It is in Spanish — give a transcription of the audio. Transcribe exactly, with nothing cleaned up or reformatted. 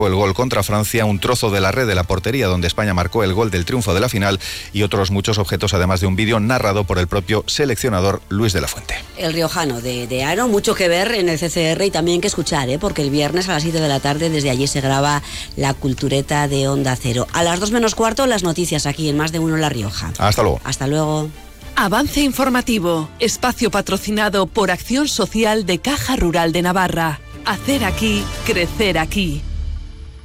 el gol contra Francia, un trozo de la red de la portería donde España marcó el gol del triunfo de la final y otros muchos objetos, además de un vídeo narrado por el propio seleccionador Luis de la Fuente. El riojano de, de Aro, mucho que ver en el C C R y también que escuchar, ¿eh? Porque el viernes a las siete de la tarde desde allí se graba la cultureta de Onda Cero. A las dos menos cuarto las noticias aquí en Más de Uno La Rioja. Hasta luego. Hasta luego. Avance informativo, espacio patrocinado por Acción Social de Caja Rural de Navarra. Hacer aquí, crecer aquí.